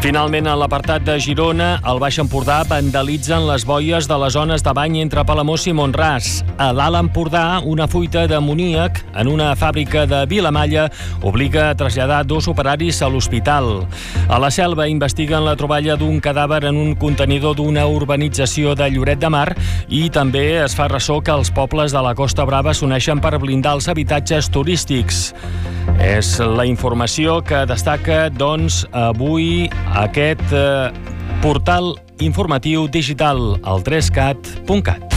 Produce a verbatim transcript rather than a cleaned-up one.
Finalment, a l'apartat de Girona, al Baix Empordà vandalitzen les boies de les zones de bany entre Palamós i Mont-ras. A l'Alt Empordà, una fuita d'amoníac en una fàbrica de Vilamalla obliga a traslladar dos operaris a l'hospital. A la Selva investiguen la troballa d'un cadàver en un contenidor d'una urbanització de Lloret de Mar i també es fa ressò que els pobles de la Costa Brava s'uneixen per blindar els habitatges turístics. És la informació que destaca, doncs, avui aquest eh, portal informatiu digital, el tres cat punt cat.